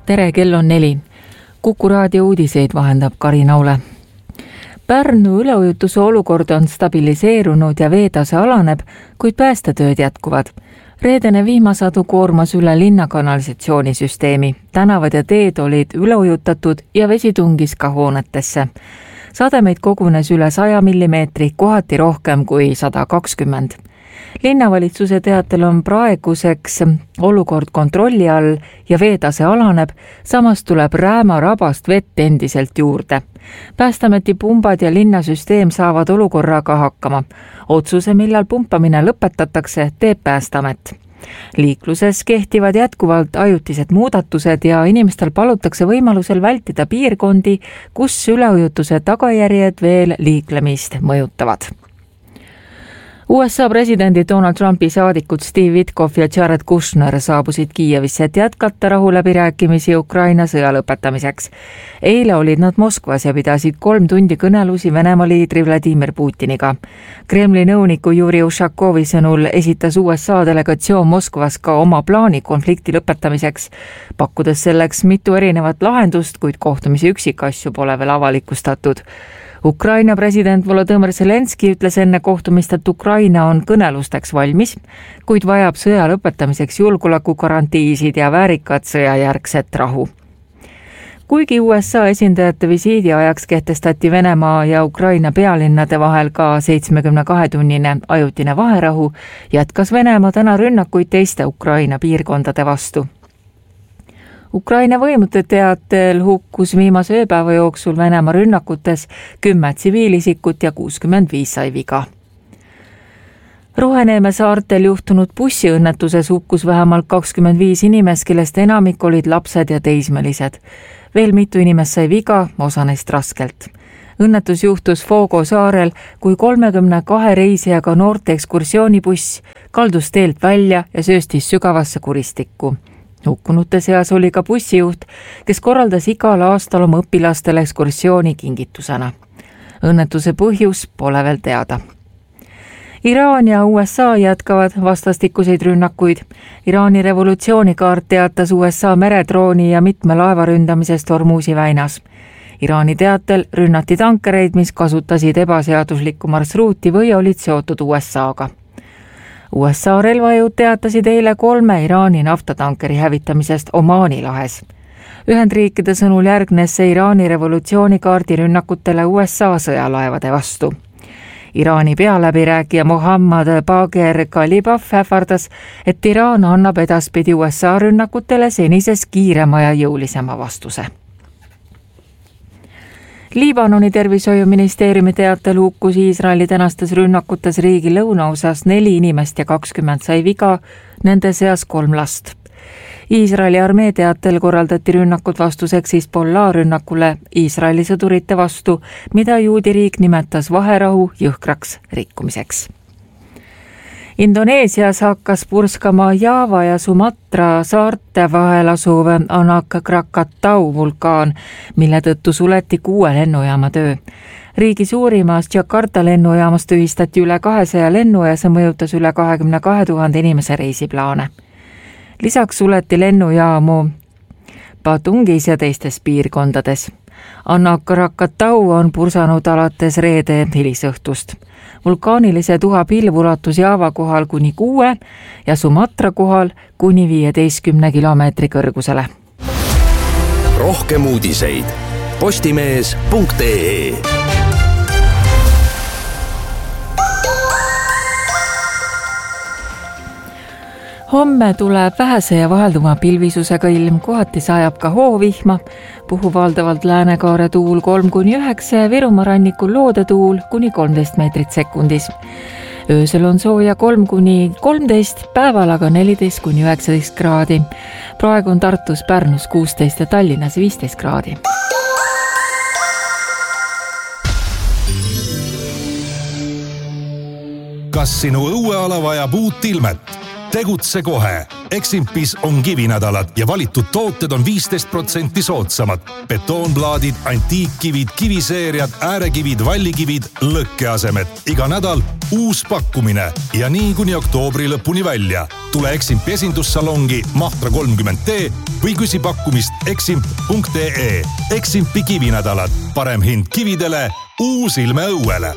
Tere, kell on 4. Kuku raadio uudiseid vahendab Karin Aule. Pärnu üleujutuse olukord on stabiliseerunud ja veetase alaneb, kuid päästetööd jätkuvad. Reedene vihmasadu koormas üle linna kanalisatsioonisüsteemi. Tänavad ja teed olid üleujutatud ja vesi tungis ka hoonetesse. Sademeid kogunes üle 100 mm, kohati rohkem kui 120. Linnavalitsuse teatel on praeguseks olukord kontrolli all ja veetase alaneb, samas tuleb Rääma rabast vett endiselt juurde. Päästameti pumbad ja linnasüsteem saavad olukorraga hakkama. Otsuse, millal pumpamine lõpetatakse, teeb Päästamet. Liikluses kehtivad jätkuvalt ajutised muudatused ja inimestel palutakse võimalusel vältida piirkondi, kus üleujutuse tagajärjed veel liiklemist mõjutavad. USA presidendi Donald Trumpi saadikud Steve Witkoff ja Jared Kushner saabusid Kiievisse, et jätkata rahuläbirääkimisi Ukraina sõja lõpetamiseks. Eile olid nad Moskvas ja pidasid 3 tundi kõnelusi Venemaa liidri Vladimir Putiniga. Kremli nõuniku Yuri Ushakovi sõnul esitas USA delegatsioon Moskvas ka oma plaani konflikti lõpetamiseks, pakkudes selleks mitu erinevat lahendust, kuid kohtumisi üksikasju pole veel avalikustatud. Ukraina president Volodõmõr Zelenski ütles enne kohtumist, et Ukraina on kõnelusteks valmis, kuid vajab sõja lõpetamiseks julgeolekugarantiisid ja väärikat sõjajärgset rahu. Kuigi USA esindajate visiidi ajaks kehtestati Venemaa ja Ukraina pealinnade vahel ka 72-tunnine ajutine vaherahu, jätkas Venemaa täna rünnakuid teiste Ukraina piirkondade vastu. Ukraina võimude teatel hukkus viimase ööpäeva jooksul Venemaa rünnakutes 10 tsiviilisikut ja 65 sai viga. Roheneeme saartel juhtunud bussiõnnetuses hukkus vähemalt 25 inimest, kellest enamik olid lapsed ja teismelised. Veel mitu inimest sai viga, osa neist raskelt. Õnnetus juhtus Fogo saarel, kui 32 reisijaga noorte ekskursioonibuss kaldus teelt välja ja sööstis sügavasse kuristikku. Hukkunute seas oli ka bussijuht, kes korraldas igal aastal oma õpilastele ekskursiooni kingitusena. Õnnetuse põhjus pole veel teada. Iraan ja USA jätkavad vastastikuseid rünnakuid. Iraani revolutsioonikaart teatas USA meredrooni ja mitme laeva ründamisest Hormuzi väinas. Iraani teatel rünnati tankereid, mis kasutasid ebaseaduslikku marsruuti või olid seotud USA-ga. USA relvajõud teatasid eile 3 Iraani naftatankeri hävitamisest Omaani lahes. Ühendriikide sõnul järgnes see Iraani revolutsioonikaardi rünnakutele USA sõjalaevade vastu. Iraani pealäbirääkija Mohammad Bagher Ghalibaf ähvardas, et Iraan annab edaspidi USA rünnakutele senisest kiirema ja jõulisema vastuse. Liibanoni tervishoiuministeeriumi teatel hukkus Iisraeli tänastes rünnakutes riigi lõunaosas 4 inimest ja 20 sai viga, nende seas 3 last. Iisraeli armee teatel korraldati rünnakud vastuseks Hezbollah rünnakule Iisraeli sõdurite vastu, mida juudi riik nimetas vaherahu jõhkraks rikkumiseks. Indoneesias hakkas purskama Java ja Sumatra saarte vahel asuv Anak Krakatau vulkaan, mille tõttu suleti 6 lennujaama töö. Riigi suurimas Jakarta lennujaamast tühistati üle 200 lennu ja see mõjutas üle 22 000 inimese reisiplaane. Lisaks suleti lennujaamu Batungis ja teistes piirkondades. Anak Krakatau on pursanud alates reede hilisõhtust. Vulkaanilise tuha pilv ulatus Java kohal kuni 6 ja Sumatra kohal kuni 15 kilomeetri kõrgusele. Rohkem uudiseid postimees.ee. Homme tuleb vähese ja vahelduma pilvisusega ilm, kohati sajab ka hoovihma, puhub valdavalt Läänekaare tuul 3-9 ja Virumaa rannikul loodetuul kuni 13 meetrit sekundis. Öösel on sooja 3-13, päeval aga 14-19 kraadi. Praegu on Tartus, Pärnus 16 ja Tallinnas 15 kraadi. Kas sinu õueala vajab uut ilmet? tegutse kohe. Eximpis on kivinädalad ja valitud tooted on 15% soodsamad. Betoonplaadid, antiikkivid, kiviseeriad, äärekivid, vallikivid, lõkkeasemed. Iga nädal uus pakkumine ja nii kuni oktoobri lõpuni välja. Tule Eximpi esindussalongi Mahtra 30D või küsi pakkumist eximp.ee. Eximpi kivinädalad. Parem hind kividele, uus ilme õuele.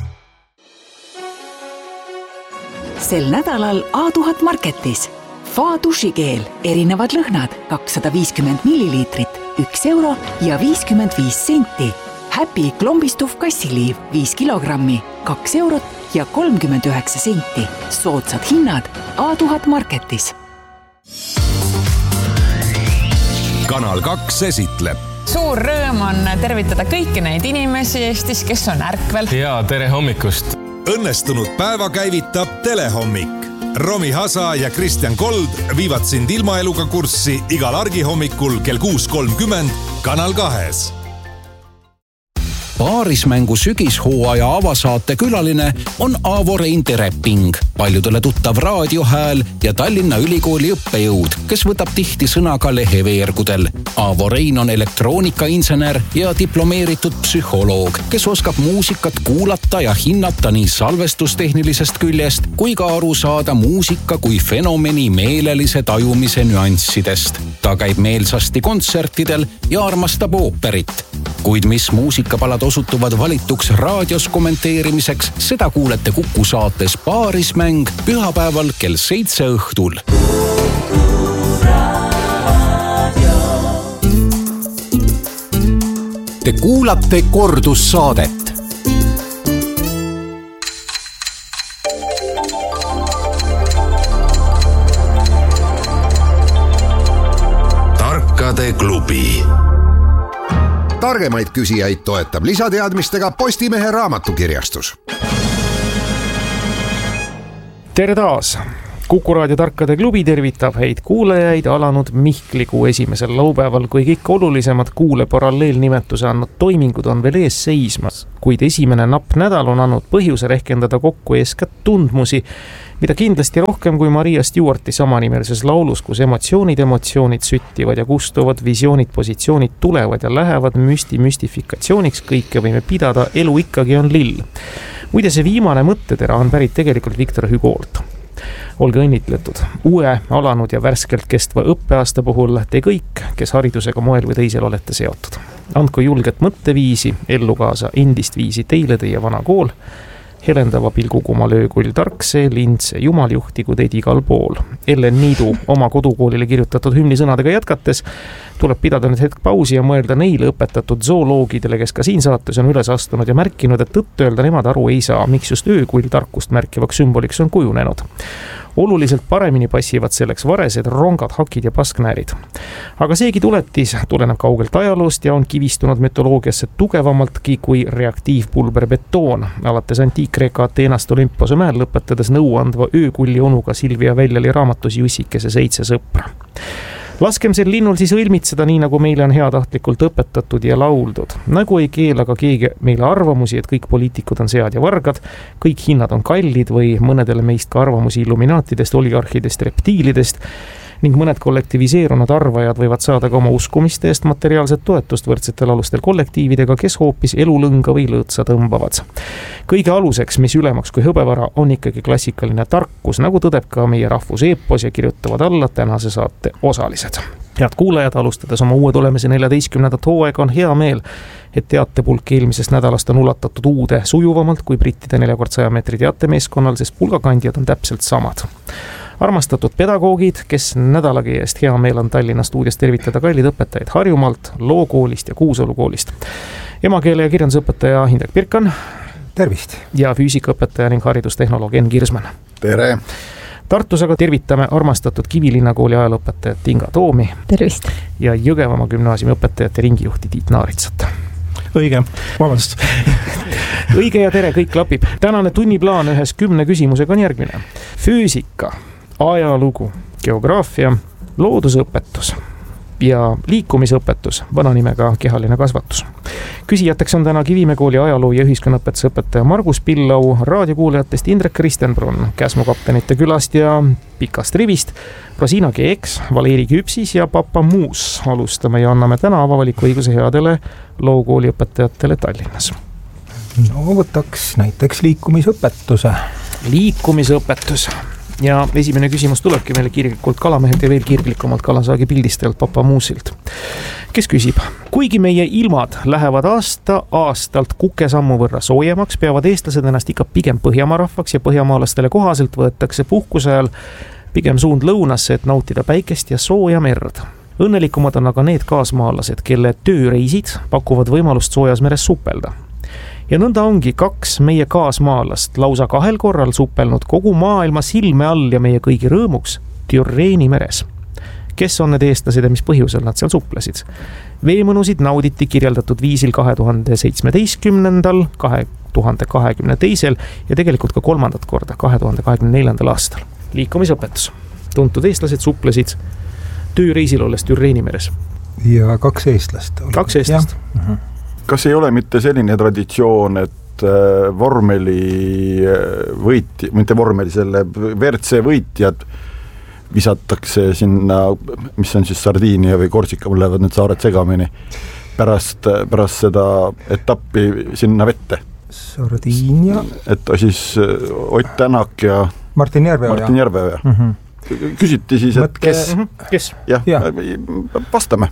Sel nädalal A1000 Marketis. Fa dušikeel, erinevad lõhnad, 250 milliliitrit, 1 euro ja 55 senti. Happy klombistuv kassiliiv, 5 kilogrammi, 2 eurot ja 39 senti. Soodsad hinnad A1000 Marketis. Kanal 2 esitleb. Suur rõõm on tervitada kõiki neid inimesi Eestis, kes on ärkvel. Ja tere hommikust! Õnnestunud päeva käivitab Telehommik. Romi Hasa ja Kristjan Kold viivad sind ilmaeluga kurssi igal argihommikul kell 6.30 Kanal 2. Paarismängu sügishooaja avasaate külaline on Aavo Rein Tereping, paljudele tuttav raadiohääl ja Tallinna Ülikooli õppejõud, kes võtab tihti sõna ka leheveergudel. Aavo Rein on elektroonikainsener ja diplomeeritud psühholoog, kes oskab muusikat kuulata ja hinnata nii salvestustehnilisest küljest kui ka aru saada muusika kui fenomeni meelelise tajumise nüanssidest. Ta käib meelsasti kontsertidel ja armastab ooperit. Kuid mis muusikapalad osutuvad valituks raadios kommenteerimiseks, seda kuulete Kuku saates Paarismäng pühapäeval kell 7 õhtul. Te kuulate kordussaadet. Tarkade klubi. Targemaid küsijaid toetab lisateadmistega Postimehe raamatukirjastus. Tere taas! Kuku Raadio Tarkade klubi tervitab häid kuulajaid alanud Mihklikuu esimesel laupäeval, kui kõik olulisemad kuule paralleelnimetuse andnud toimingud on veel ees seismas, kuid esimene napp nädal on andnud põhjuse rehkendada kokku eeskätt tundmusi, mida kindlasti rohkem kui Maria Stewarti samanimelises laulus, kus emotsioonid süttivad ja kustuvad, visioonid, positsioonid tulevad ja lähevad müstifikatsiooniks, kõike võime pidada, elu ikkagi on lill. Muide, see viimane mõttetera on pärit tegelikult Victor Hugo'lt. Olge õnnitletud uue, alanud ja värskelt kestva õppeaasta puhul te kõik, kes haridusega moel või teisel olete seotud. Andku julget mõtteviisi, ellu kaasa endist viisi teile teie vana kool. Helendava pilgukuma löökull tarkse, lindse jumaljuhtigu teid igal pool. Ellen Niidu oma kodukoolile kirjutatud hümnisõnadega jätkates tuleb pidada nüüd hetk pausi ja mõelda neile õpetatud zooloogidele, kes ka siin saates on üles astunud ja märkinud, et tõtt öelda nemad aru ei saa, miks just öökull tarkust märkivaks sümboliks on kujunenud. Oluliselt paremini passivad selleks varesed, rongad, hakid ja pasknäärid. Aga seegi tuletis tuleneb kaugelt ajaloost ja on kivistunud mütoloogiasse tugevamaltki kui reaktiivpulber betoon, alates Antiik-Kreeka Ateenast Olümpose mäel lõpetades nõuandva öökulli onuga Silvia Väljali raamatus Jussikese 7 sõpra. Laskem sel linnul siis õilmitseda nii, nagu meile on heatahtlikult õpetatud ja lauldud. Nagu ei keela ka keegi meile arvamusi, et kõik poliitikud on sead ja vargad, kõik hinnad on kallid või mõnedele meist ka arvamusi illuminaatidest, oligarhidest, reptiilidest ning mõned kollektiviseerunud arvajad võivad saada ka oma uskumiste eest materiaalset toetust võrdsetel alustel kollektiividega, kes hoopis elulõnga või lõõtsa tõmbavad. Kõige aluseks, mis ülemaks kui hõbevara, on ikkagi klassikaline tarkus, nagu tõdeb ka meie rahvuseepos ja kirjutavad alla tänase saate osalised. Head kuulajad, alustades oma uue tulemise 14. hooaega on hea meel, et teatepulk eelmisest nädalast on ulatatud uude sujuvamalt kui brittide 4x100 meetri teatemeeskonnal, sest pulgakandjad on täpselt samad. Armastatud pedagoogid, kes nädalagi eest hea meel on Tallinna stuudios tervitada kallid õpetajaid Harjumaalt, Lookoolist ja Kuusalu koolist. Emakeele ja kirjandusõpetaja Hindrek Pirkan. Tervist. Ja füüsikaõpetaja ning haridustehnoloog Enn Kirsman. Tere. Tartus aga tervitame armastatud Kivilinna kooli ajalooõpetajat Inga Toomi. Tervist. Ja Jõgevamaa gümnaasiumi õpetajate ringijuhti Tiit Naaritsat. Õige, vabandust. Õige ja tere, kõik klapib. Tänane tunniplaan ühes 10 küsimusega on järgmine. Füüsika, ajalugu, geograafia, loodusõpetus ja liikumisõpetus, vana nimega kehaline kasvatus. Küsijateks on täna Kivimäe kooli ajaloo- ja ühiskonnaõpetuse õpetaja Margus Pillau, raadiokuulajatest Indrek Kristenbrunn, Käsmu kaptenite külast ja Pikast rivist, Rosina Keeks, Valeri Küpsis ja Papa Muus. Alustame ja anname täna avaliku õiguse headele lookooli õpetajatele Tallinnas. No võtaks näiteks liikumisõpetuse. Liikumisõpetus. Ja esimene küsimus tulebki meile kirglikult Kalamehelt ja veel kirglikumalt Kalansaagi pildistelt Papa Muusilt, kes küsib: kuigi meie ilmad lähevad aastalt kukesammu võrra soojemaks, peavad eestlased ennast ikka pigem põhjamaa rahvaks ja põhjamaalastele kohaselt võetakse puhkuse ajal pigem suund lõunasse, et nautida päikest ja sooja merd. Õnnelikumad on aga need kaasmaalased, kelle tööreisid pakuvad võimalust soojas meres supelda. Ja nõnda ongi 2 meie kaasmaalast lausa 2 korral supelnud kogu maailma silme all ja meie kõigi rõõmuks Tyrrheni meres. Kes on need eestlased ja mis põhjusel nad seal suplesid? Veemõnusid nauditi kirjeldatud viisil 2017, 2022 ja tegelikult ka 3. korda 2024. aastal. Liikumisõpetus. Tuntud eestlased suplesid tööreisil olles Tyrrheni meres. Ja 2 eestlast. 2 eestlast. Kas ei ole mitte selline traditsioon, et vormeli võiti, mitte vormeli, selle WRC võitjad visatakse sinna, mis on siis Sardiinia või Korsika, mul lähevad need saared segamini, pärast seda etappi sinna vette? Sardiinia. Et siis Ott Tänak ja Martin Järveoja. Küsiti siis, et kes? Jah, vastame.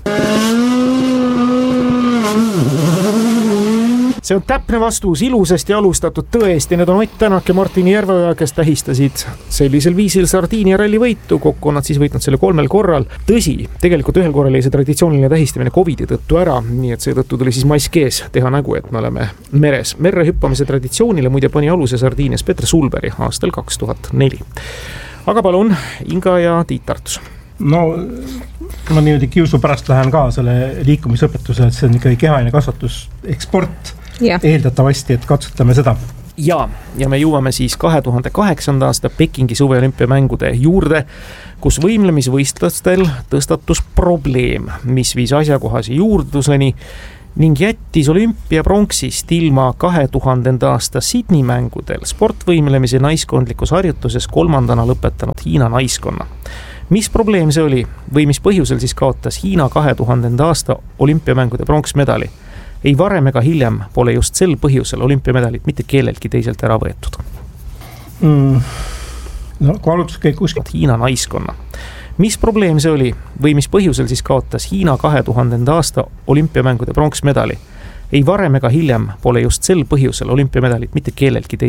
See on täpne vastus, ilusasti alustatud tõesti. Need on Ott Tänak ja Martin Järveoja, kes tähistasid sellisel viisil Sardiinia ralli võitu. Kokku on nad siis võitnud selle 3 korral. Tõsi, tegelikult 1 korral jäi see traditsiooniline tähistamine COVID-i tõttu ära, nii et see tõttu tuli siis mask ees teha nägu, et me oleme meres. Merre hüppamise traditsioonile muide pani aluse Sardiinias Petre Sulberi aastal 2004. Aga palun, Inga ja Tiit Tartus. No, ma niimoodi kiusu pärast lähen ka selle liikumisõpetuse, et see on ikkagi kehaline kasvatus, eksport. Eeldatavasti, et katsutame seda. Ja me jõuame siis 2008. aasta Pekingi suveolümpiamängude juurde, kus võimlemisvõistlustel tõstatus probleem, mis viis asjakohase juurdluseni ning jättis olümpiapronksist ilma 2000. aasta Sydney mängudel sportvõimlemise naiskondlikus harjutuses 3. lõpetanud Hiina naiskonna. Mis probleem see oli või mis põhjusel siis kaotas Hiina 2000. aasta olümpiamängude pronksmedali? Ei varem ega hiljem pole just sel põhjusel olümpiamedalit mitte kelleltki teiselt ära võetud. No, kaalutus käib kuskilt. Hiina naiskonna. Mis probleem see oli või mis põhjusel siis kaotas Hiina 2000. aasta olümpiamängude pronksmedali? Ei varem ega hiljem pole just sel põhjusel olümpiamedalit mitte kelleltki